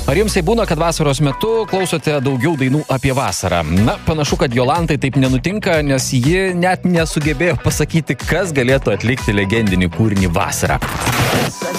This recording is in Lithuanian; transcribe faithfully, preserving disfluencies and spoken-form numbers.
Ar jums tai būna, kad vasaros metu klausote daugiau dainų apie vasarą? Na, panašu, kad Jolantai taip nenutinka, nes ji net nesugebėjo pasakyti, kas galėtų atlikti legendinį kūrinį Vasarą.